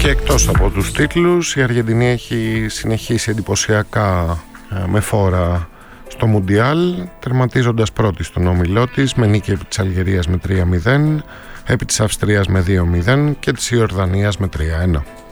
Και εκτός από τους τίτλους, η Αργεντινή έχει συνεχίσει εντυπωσιακά με φόρα στο Μουντιάλ, τερματίζοντας πρώτη στον όμιλό της με νίκη επί της Αλγερίας με 3-0, επί της Αυστρίας με 2-0 και της Ιορδανίας με 3-1.